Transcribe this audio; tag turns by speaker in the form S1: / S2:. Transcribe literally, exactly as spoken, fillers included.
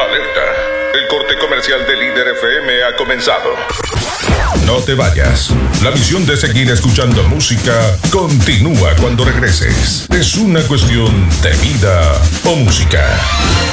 S1: Alerta. El corte comercial de Líder F M ha comenzado. No te vayas. La misión de seguir escuchando música continúa cuando regreses. Es una cuestión de vida o música.